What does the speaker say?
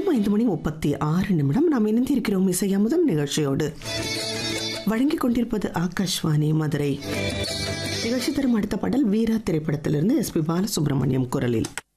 நேரம் 5:36. நாம் இணைந்திருக்கிறோம் இசை அமுதம் நிகழ்ச்சியோடு. வழங்கிக் கொண்டிருப்பது ஆகாஷ்வாணி மதுரை. நிகழ்ச்சி தரும் அடுத்த பாடல் வீரா திரைப்படத்திலிருந்து SP பாலசுப்ரமணியம் குரலில்.